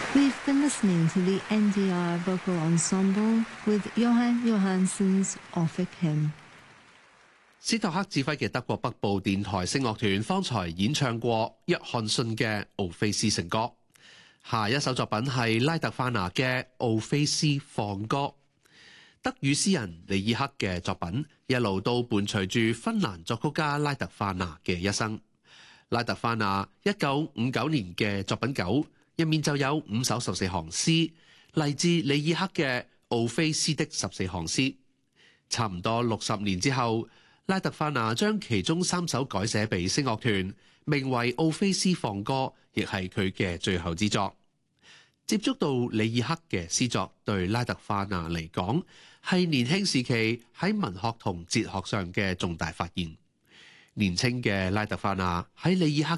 We've been listening to the NDR Vocal Ensemble with Johan Johansson's Orphic Hymn. 斯托克指揮嘅德國北部電台聲樂團方才演唱過約翰遜嘅《奧菲斯聖歌》，下一首作品係拉特化拿嘅《奧菲斯放歌》。德語詩人李爾克嘅作品一路都伴隨住芬蘭作曲家拉特化拿嘅一生。拉特化拿1959年嘅作品9入面就有5首14行詩，嚟自李爾克嘅《奧菲斯的14行詩》。差唔多60年之後，拉特化拿將其中3首改寫俾聲樂團，名為《奧菲斯放歌》，亦係佢嘅最後之作。接觸到李爾克嘅詩作，對拉特化拿嚟講係年輕時期喺文學同哲學上嘅重大發現。年輕嘅拉特化拿喺李爾克